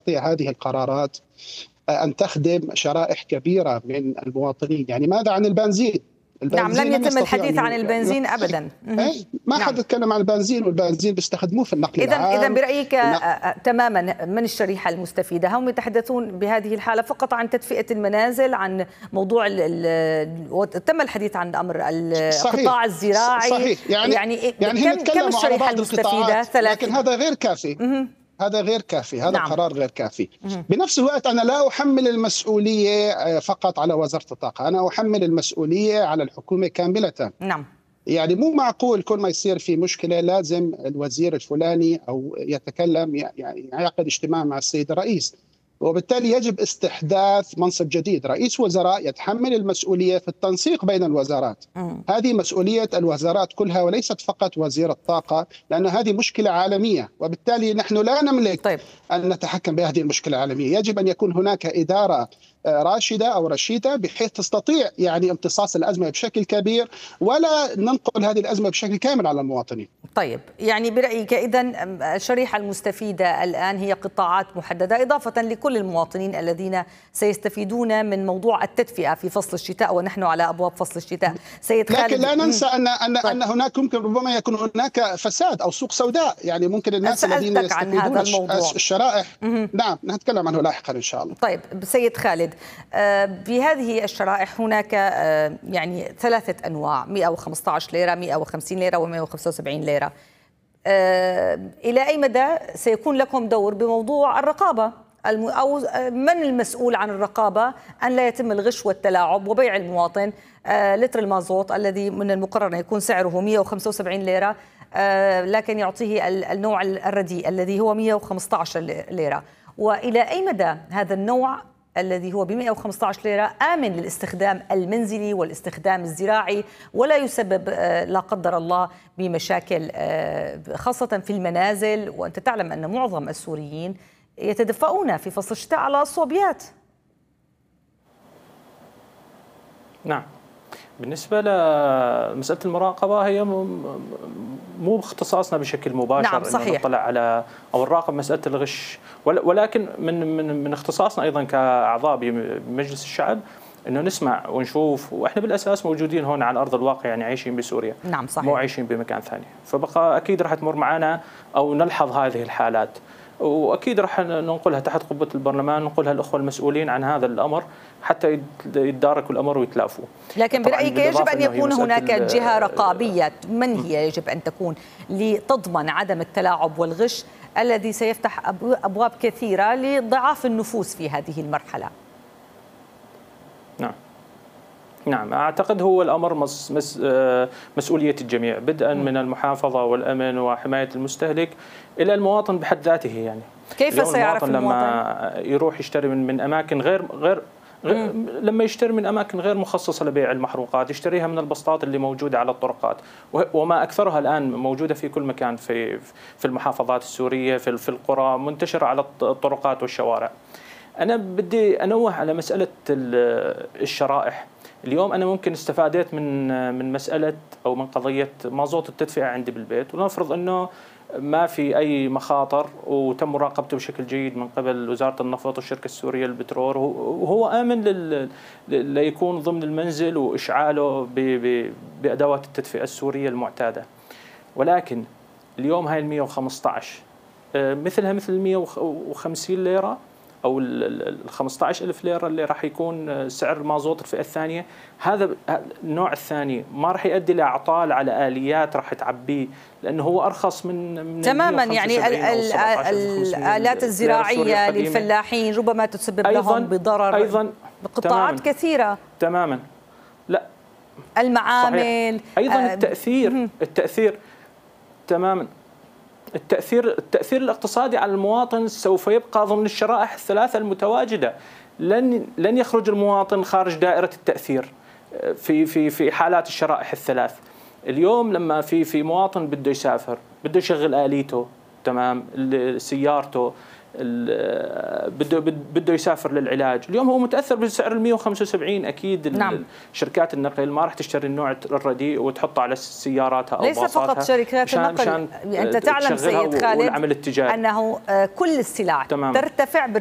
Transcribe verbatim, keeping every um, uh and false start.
هذه القرارات أن تخدم شرائح كبيرة من المواطنين. يعني ماذا عن البنزين؟ نعم، لم يتم الحديث عن البنزين أبدا. ما حد يتكلم عن البنزين، والبنزين بيستخدموه في النقل إذن العام. إذا برأيك تماما من الشريحة المستفيدة هم يتحدثون بهذه الحالة فقط عن تدفئة المنازل، عن موضوع تم الحديث عن أمر القطاع الزراعي. صحيح. يعني يعني, يعني كم, كم الشريحة المستفيدة؟ لكن هذا غير كافي. هذا غير كافي، هذا نعم. قرار غير كافي. بنفس الوقت أنا لا أحمل المسؤولية فقط على وزارة الطاقة، أنا أحمل المسؤولية على الحكومة كاملة. نعم. يعني مو معقول كل ما يصير في مشكلة لازم الوزير الفلاني أو يتكلم، يعني يعقد اجتماع مع السيد الرئيس، وبالتالي يجب استحداث منصب جديد، رئيس وزراء يتحمل المسؤولية في التنسيق بين الوزارات. م. هذه مسؤولية الوزارات كلها وليست فقط وزير الطاقة، لأن هذه مشكلة عالمية، وبالتالي نحن لا نملك طيب. أن نتحكم بهذه المشكلة العالمية. يجب أن يكون هناك إدارة راشدة أو رشيدة بحيث تستطيع يعني امتصاص الأزمة بشكل كبير، ولا ننقل هذه الأزمة بشكل كامل على المواطنين. طيب، يعني برأيك إذن الشريحة المستفيدة الآن هي قطاعات محددة، إضافة لكل المواطنين الذين سيستفيدون من موضوع التدفئة في فصل الشتاء، ونحن على أبواب فصل الشتاء. سيد خالد، لكن لا ننسى أن أن طيب. أن هناك ممكن ربما يكون هناك فساد أو سوق سوداء، يعني ممكن الناس الذين يستفيدون الشرائح. نعم، نتكلم عنه لاحقا إن شاء الله. طيب سيد خالد، في هذه الشرائح هناك يعني ثلاثة أنواع، مئة وخمسة عشر ليرة، مئة وخمسين ليرة، ومئة وخمسة وسبعين ليرة. إلى أي مدى سيكون لكم دور بموضوع الرقابة، أو من المسؤول عن الرقابة أن لا يتم الغش والتلاعب وبيع المواطن لتر المازوت الذي من المقرر أن يكون سعره مئة وخمسة وسبعين ليرة، لكن يعطيه النوع الرديء الذي هو مئة وخمسة عشر ليرة؟ وإلى أي مدى هذا النوع الذي هو ب مئة وخمسة عشر ليرة آمن للاستخدام المنزلي والاستخدام الزراعي، ولا يسبب لا قدر الله بمشاكل خاصة في المنازل؟ وأنت تعلم أن معظم السوريين يتدفئون في فصل الشتاء على الصوبيات. نعم، بالنسبة لمسألة المراقبة هي مو باختصاصنا بشكل مباشر. نعم صحيح. أن نطلع على أو نراقب مسألة الغش، ولكن من من من اختصاصنا أيضا كأعضاء بمجلس الشعب إنه نسمع ونشوف، وإحنا بالأساس موجودين هون على أرض الواقع، يعني عايشين بسوريا. نعم صحيح. مو عايشين بمكان ثاني، فبقى أكيد راح تمر معنا أو نلحظ هذه الحالات، واكيد راح ننقلها تحت قبه البرلمان، ننقلها الاخوه المسؤولين عن هذا الامر حتى يتداركوا الامر ويتلافوا. لكن برايك يجب ان يكون هناك جهه رقابيه، من هي يجب ان تكون لتضمن عدم التلاعب والغش الذي سيفتح ابواب كثيره لضعاف النفوس في هذه المرحله؟ نعم نعم، أعتقد هو الأمر مس مس مسؤولية الجميع، بدءا من المحافظة والأمن وحماية المستهلك إلى المواطن بحد ذاته. يعني كيف سيعرف المواطن لما يروح يشتري من من أماكن غير غير لما يشتري من أماكن غير مخصصة لبيع المحروقات، يشتريها من البسطات اللي موجودة على الطرقات، وما أكثرها الآن موجودة في كل مكان في في المحافظات السورية، في في القرى، منتشرة على الطرقات والشوارع. أنا بدي أنوه على مسألة الشرائح. اليوم أنا ممكن استفادت من من مسألة أو من قضية مازوت التدفئة عندي بالبيت، ونفرض أنه ما في أي مخاطر وتم مراقبته بشكل جيد من قبل وزارة النفط والشركة السورية للبترول، وهو آمن لل... ليكون ضمن المنزل وإشعاله ب... ب... بأدوات التدفئة السورية المعتادة. ولكن اليوم هاي المئة وخمسة عشر مثلها مثل المئة وخمسين ليرة أو ال خمسة عشر ألف ليرة اللي راح يكون سعر مازوت الفئة الثانية. هذا النوع الثاني ما راح يؤدي لأعطال على آليات راح تعبيه، لأنه هو أرخص من, من تماما. يعني الآلات الزراعية للفلاحين ربما تسبب لهم بضرر أيضا بقطاعات تماماً كثيرة. تماما. لا، المعامل صحيح. أيضا آه التأثير التأثير تماما التأثير التأثير الاقتصادي على المواطن سوف يبقى ضمن الشرائح الثلاثة المتواجدة. لن لن يخرج المواطن خارج دائرة التأثير في في في حالات الشرائح الثلاث. اليوم لما في في مواطن بده يسافر، بده يشغل آليته، تمام، سيارته، بده بده يسافر للعلاج، اليوم هو متاثر بسعر ال مئة وخمسة وسبعين. اكيد نعم. شركات النقل ما راح تشتري النوع الرديء وتحطه على سياراتها او ليس باصاتها. فقط شركات النقل، انت تعلم سيد خالد والعمل التجاري انه كل السلع تمام. ترتفع